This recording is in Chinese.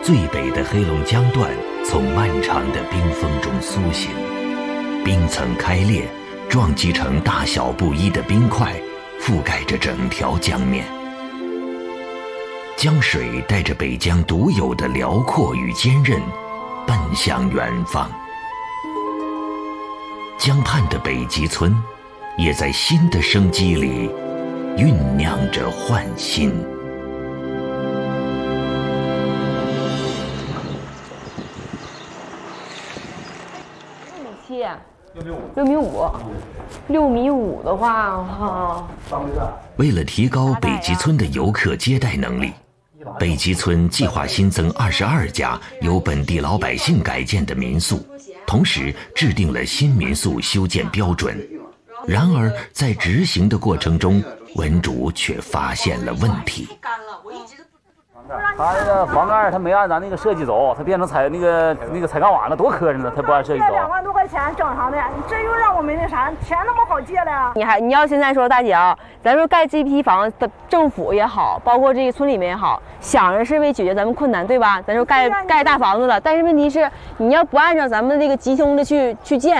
最北的黑龙江段从漫长的冰封中苏醒，冰层开裂，撞击成大小不一的冰块，覆盖着整条江面。江水带着北疆独有的辽阔与坚韧，奔向远方。江畔的北极村，也在新的生机里酝酿着焕新。 6.5米的话， 为了提高北极村的游客接待能力，北极村计划新增22家由本地老百姓改建的民宿，同时制定了新民宿修建标准。然而在执行的过程中，文主却发现了问题。 他那个房盖他没按咱那个设计走，他变成采钢瓦了，多磕碜呢！他不按设计走。 2万多块钱整上的，你这又让我们那啥，钱那么好借的呀？ 你要现在说大姐啊，咱说盖这批房，政府也好，包括这个村里面也好，想着是为解决咱们困难，对吧？咱说盖大房子了，但是问题是你要不按照咱们那个集中的去建。